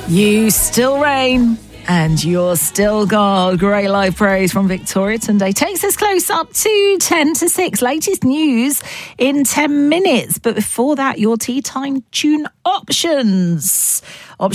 You still reign and you're still God. Great live praise from Victoria Tunde takes us close up to 10 to 6. Latest news in 10 minutes. But before that, your tea time tune options.